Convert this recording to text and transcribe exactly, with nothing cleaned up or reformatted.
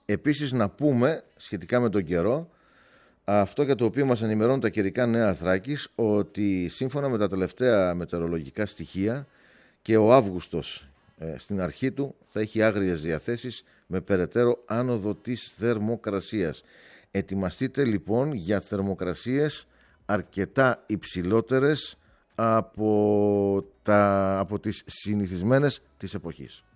Επίσης να πούμε σχετικά με τον καιρό, αυτό για το οποίο μας ενημερώνουν τα καιρικά νέα Θράκης, ότι σύμφωνα με τα τελευταία μετεωρολογικά στοιχεία και ο Αύγουστος ε, στην αρχή του θα έχει άγριες διαθέσεις με περαιτέρω άνοδο της θερμοκρασίας. Ετοιμαστείτε λοιπόν για θερμοκρασίες αρκετά υψηλότερες από, τα, από τις συνηθισμένες της εποχής.